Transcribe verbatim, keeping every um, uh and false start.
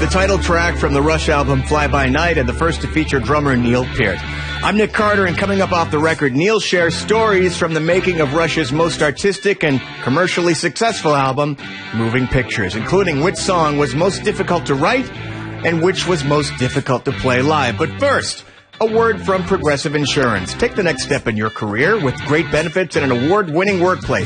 the title track from the Rush album Fly By Night, and the first to feature drummer Neil Peart. I'm Nick Carter, and coming up off the record, Neil shares stories from the making of Rush's most artistic and commercially successful album, Moving Pictures, including which song was most difficult to write and which was most difficult to play live. But first, a word from Progressive Insurance. Take the next step in your career with great benefits and an award-winning workplace.